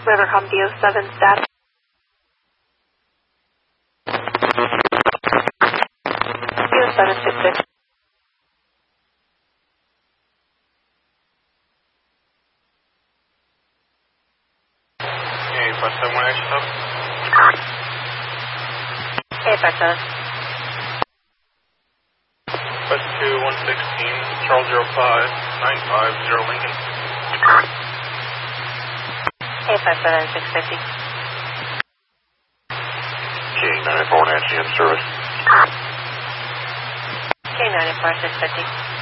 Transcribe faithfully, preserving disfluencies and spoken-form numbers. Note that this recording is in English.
Rivercom D O seven status. D O seven six six. eight five seven one action up. eight five seven. West two one sixteen, Charles zero five, nine five zero Lincoln. eight five seven six fifty. K nine four Nancy in service. K nine four six fifty.